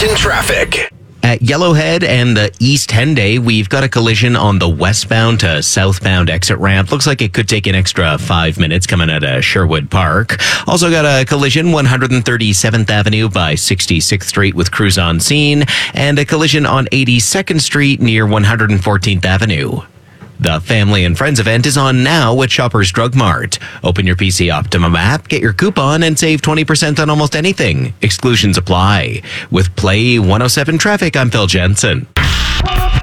Edmonton traffic. At Yellowhead and the East Henday, we've got a collision on the westbound to southbound exit ramp. Looks like it could take an extra 5 minutes coming out of Sherwood Park. Also got a collision 137th Avenue by 66th Street with crews on scene, and a collision on 82nd Street near 114th Avenue. The Family and Friends event is on now at Shoppers Drug Mart. Open your PC Optimum app, get your coupon, and save 20% on almost anything. Exclusions apply. With Play 107 Traffic, I'm Phil Jensen.